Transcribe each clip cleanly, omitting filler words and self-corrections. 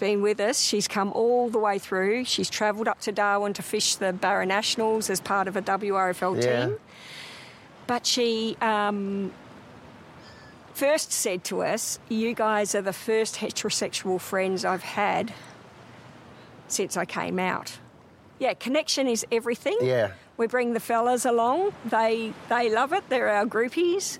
been with us. She's come all the way through. She's travelled up to Darwin to fish the Barra Nationals as part of a WRFL team. But she first said to us, "You guys are the first heterosexual friends I've had since I came out." Yeah, connection is everything. Yeah. We bring the fellas along. They love it. They're our groupies.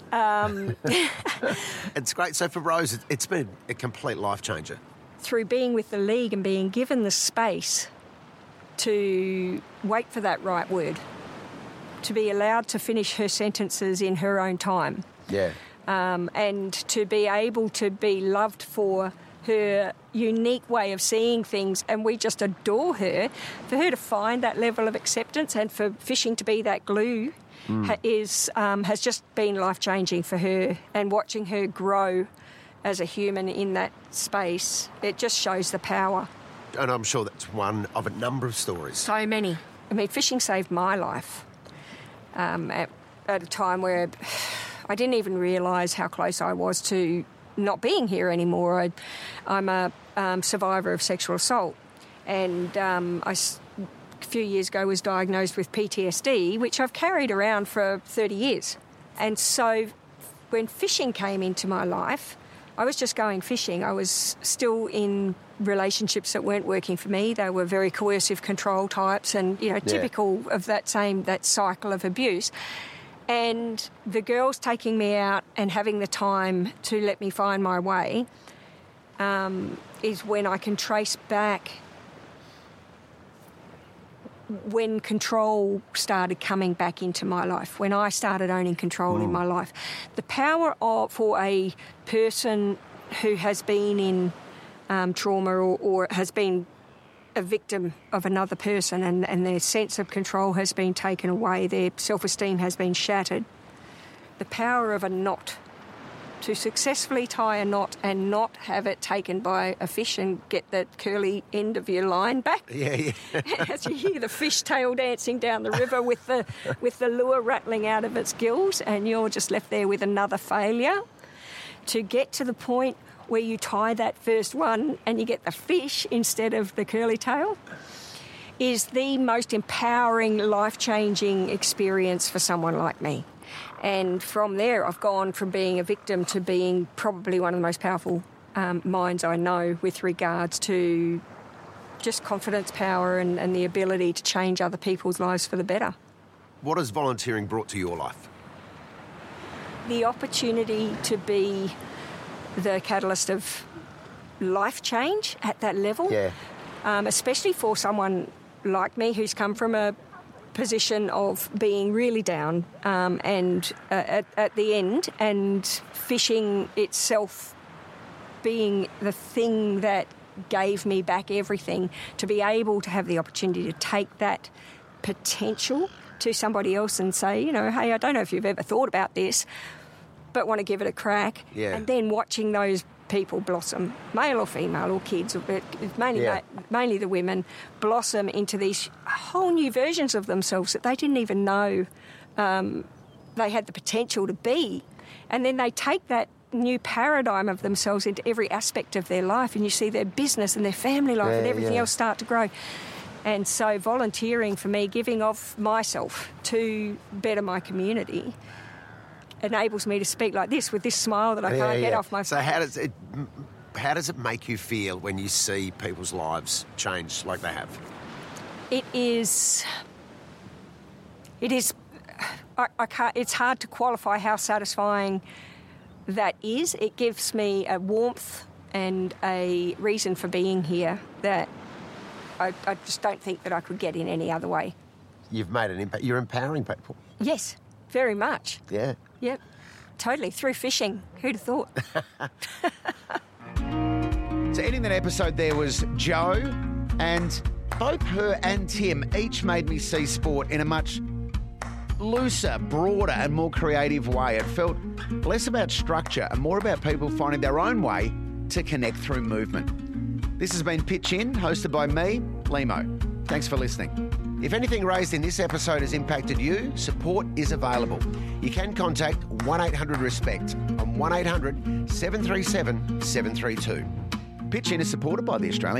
It's great. So for Rose, it's been a complete life changer. Through being with the league and being given the space to wait for that right word, to be allowed to finish her sentences in her own time. Yeah. And to be able to be loved for her unique way of seeing things, and we just adore her. For her to find that level of acceptance and for fishing to be that glue has just been life-changing for her, and watching her grow as a human in that space, it just shows the power. And I'm sure that's one of a number of stories. So many. I mean, fishing saved my life at a time where I didn't even realise how close I was to not being here anymore. I'm a survivor of sexual assault, and a few years ago was diagnosed with PTSD, which I've carried around for 30 years. And so when fishing came into my life, I was just going fishing. I was still in relationships that weren't working for me. They were very coercive control types and, typical of that cycle of abuse. And the girls taking me out and having the time to let me find my way is when I can trace back when control started coming back into my life, when I started owning control in my life. The power for a person who has been in trauma or has been a victim of another person, and their sense of control has been taken away, their self-esteem has been shattered. The power of a knot, to successfully tie a knot and not have it taken by a fish and get that curly end of your line back. Yeah. As you hear the fish tail dancing down the river with the lure rattling out of its gills, and you're just left there with another failure. To get to the point where you tie that first one and you get the fish instead of the curly tail is the most empowering, life-changing experience for someone like me. And from there, I've gone from being a victim to being probably one of the most powerful minds I know with regards to just confidence, power, and the ability to change other people's lives for the better. What has volunteering brought to your life? The opportunity to be the catalyst of life change at that level, especially for someone like me who's come from a position of being really down and at the end, and fishing itself being the thing that gave me back everything, to be able to have the opportunity to take that potential to somebody else and say, hey, I don't know if you've ever thought about this, but want to give it a crack. Yeah. And then watching those people blossom, male or female or kids, but mainly the women, blossom into these whole new versions of themselves that they didn't even know they had the potential to be. And then they take that new paradigm of themselves into every aspect of their life, and you see their business and their family life and everything else start to grow. And so volunteering for me, giving of myself to better my community, enables me to speak like this with this smile that I can't get off my face. So how does it make you feel when you see people's lives change like they have? It is I can't, it's hard to qualify how satisfying that is. It gives me a warmth and a reason for being here that I just don't think that I could get in any other way. You've made an impact. You're empowering people. Yes, very much. Yeah. Yep, totally. Through fishing. Who'd have thought? So ending that episode there was Jo, and both her and Tim each made me see sport in a much looser, broader and more creative way. It felt less about structure and more about people finding their own way to connect through movement. This has been Pitch In, hosted by me, Limo. Thanks for listening. If anything raised in this episode has impacted you, support is available. You can contact 1-800-RESPECT on 1-800-737-732. Pitch In is supported by the Australian